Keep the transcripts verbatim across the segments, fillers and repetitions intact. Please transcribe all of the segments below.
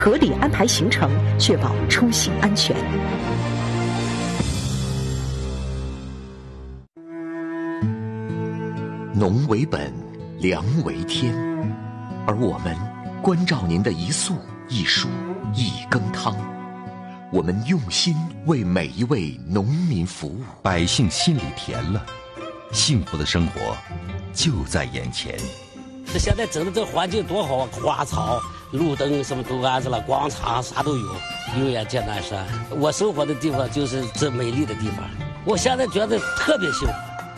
合理安排行程，确保出行安全。 农为本，粮为天，而我们关照您的一粟一蔬一羹汤，我们用心为每一位农民服务， 百姓心里甜了，幸福的生活就在眼前。 这现在整的这环境多好啊，花草、路灯什么都安置了，广场啥都有，永远见南山。我生活的地方就是这美丽的地方，我现在觉得特别幸福。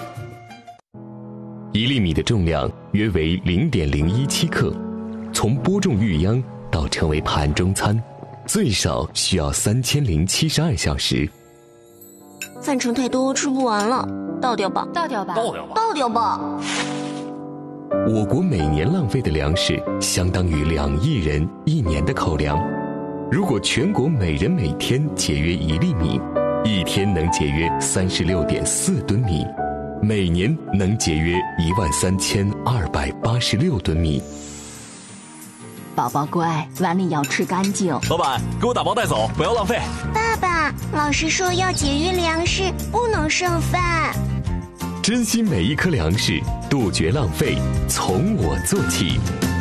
一粒米的重量约为 零点零一七 克，从播种育秧到成为盘中餐，最少需要三千零七十二小时。 饭盛太多，吃不完了，倒掉吧， 倒掉吧， 倒掉吧， 倒掉吧。 我国每年浪费的粮食相当于两亿人一年的口粮。如果全国每人每天节约一粒米，一天能节约 三十六点四吨米，每年能节约一万三千二百八十六吨米。 宝宝乖，碗里要吃干净。 老板，给我打包带走，不要浪费。 爸爸，老师说要节约粮食，不能剩饭。 珍惜每一颗粮食，杜绝浪费，从我做起。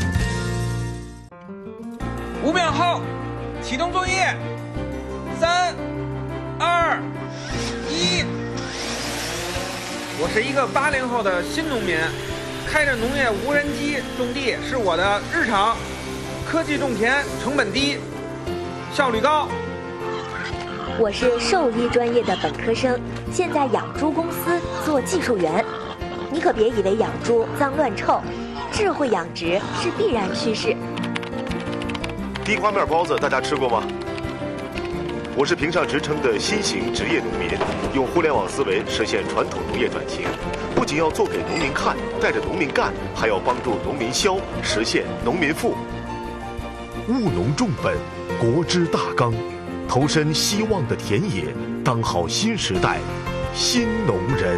五秒后，启动作业。三、二、一。我是一个八零后的新农民，开着农业无人机种地是我的日常。科技种田，成本低，效率高。 我是兽医专业的本科生，现在养猪公司做技术员。你可别以为养猪脏乱臭，智慧养殖是必然趋势。 地瓜面包子大家吃过吗？我是评上职称的新型职业农民，用互联网思维实现传统农业转型，不仅要做给农民看，带着农民干，还要帮助农民消，实现农民富。务农重本，国之大纲，投身希望的田野，当好新时代新农人。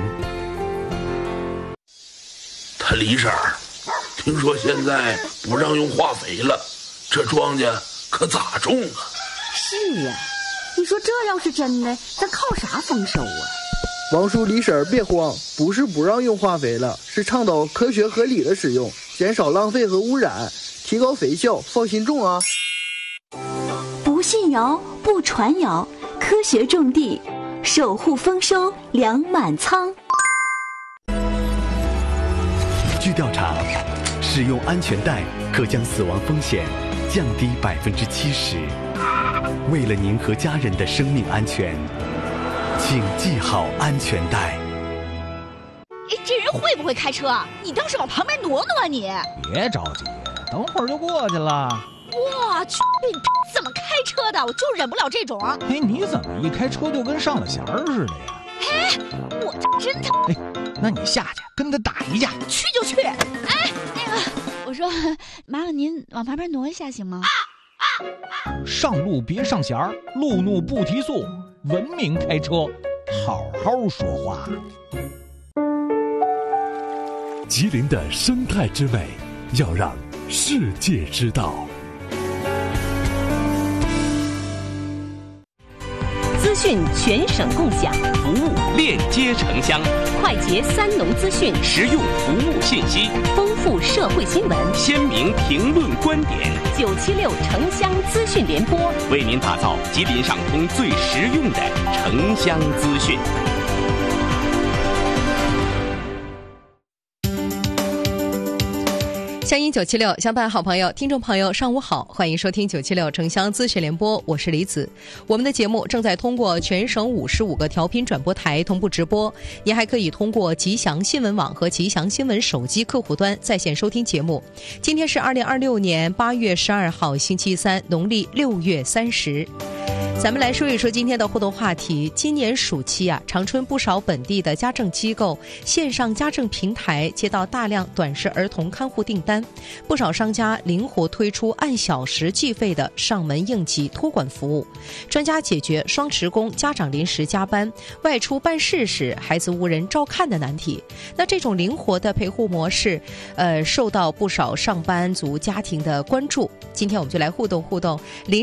他李婶儿，听说现在不让用化肥了，这庄稼可咋种啊？ 是呀，你说这要是真的，咱靠啥丰收啊？ 王叔李婶儿别慌，不是不让用化肥了，是倡导科学合理的使用，减少浪费和污染，提高肥效，放心种啊！ 不信谣，不传谣，科学种地，守护丰收，粮满仓。 据调查，使用安全带可将死亡风险降低百分之七十。为了您和家人的生命安全，请系好安全带。 哎，这人会不会开车？你倒是往旁边挪挪啊你！ 别着急，等会儿就过去了。 我去，你怎么开车的？我就忍不了这种。 哎，你怎么一开车就跟上了弦儿似的呀？ 哎，我真的。 哎，那你下去跟他打一架。 去就去。哎，那个，我说，麻烦您往旁边挪一下行吗？ 上路别上弦儿，路怒不提速，文明开车，好好说话。 吉林的生态之美，要让世界知道。 资讯全省共享， 服务链接城乡， 快捷三农资讯， 实用服务信息， 丰富社会新闻， 鲜明评论观点。 九七六城乡资讯联播， 为您打造吉林上通最实用的城乡资讯。 乡音九七六，相伴好朋友，听众朋友，上午好，欢迎收听九七六城乡资讯联播，我是李子。我们的节目正在通过全省五十五个调频转播台同步直播，您还可以通过吉祥新闻网和吉祥新闻手机客户端在线收听节目。今天是二零二六年八月十二号，星期三，农历六月三十。 咱们来说一说今天的互动话题。今年暑期啊，长春不少本地的家政机构、线上家政平台接到大量短视儿童看护订单，不少商家灵活推出按小时计费的上门应急托管服务，专家解决双职工家长临时加班、外出办事时孩子无人照看的难题。那这种灵活的陪护模式，呃，受到不少上班族家庭的关注。今天我们就来互动互动。